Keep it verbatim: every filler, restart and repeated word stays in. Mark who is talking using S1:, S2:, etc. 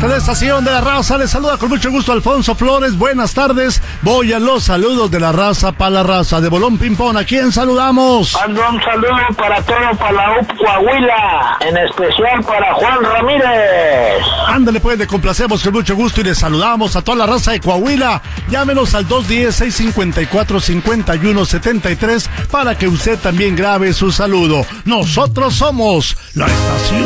S1: parte de la estación de la raza. Les saluda con mucho gusto Alfonso Flores. Buenas tardes. Voy a los saludos de la raza para la raza. De Bolón Pimpón, ¿a quién saludamos?
S2: Mando un saludo para todo, para la U P Coahuila, en especial para Juan Ramírez.
S1: Ándale pues, le complacemos con mucho gusto y le saludamos a toda la raza de Coahuila. Llámenos al dos uno cero, seis cinco cuatro, cinco uno siete tres para que usted también grabe su saludo. Nosotros somos la estación